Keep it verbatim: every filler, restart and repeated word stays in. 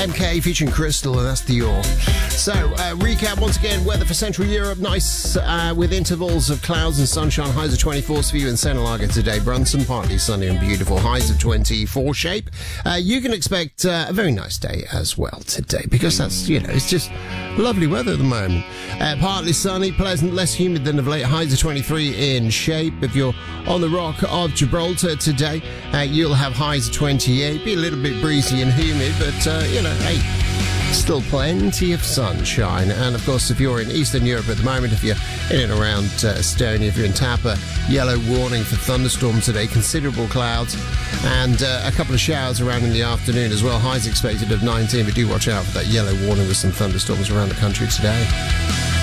M K featuring Crystal, and that's Dior. So, uh, recap once again, weather for Central Europe, nice uh, with intervals of clouds and sunshine, highs of twenty-four for you in Senelaga today. Brunson, partly sunny and beautiful, highs of twenty-four. Shape, uh, you can expect uh, a very nice day as well today, because that's, you know, it's just lovely weather at the moment. Uh, partly sunny, pleasant, less humid than of late, highs of twenty-three in Shape. If you're on the Rock of Gibraltar today, uh, you'll have highs of twenty-eight, be a little bit breezy and humid, but, uh, you know, hey, still plenty of sunshine. And, of course, if you're in Eastern Europe at the moment, if you're in and around uh, Estonia, if you're in Tapa, yellow warning for thunderstorms today, considerable clouds, and uh, a couple of showers around in the afternoon as well. Highs expected of nineteen, but do watch out for that yellow warning with some thunderstorms around the country today.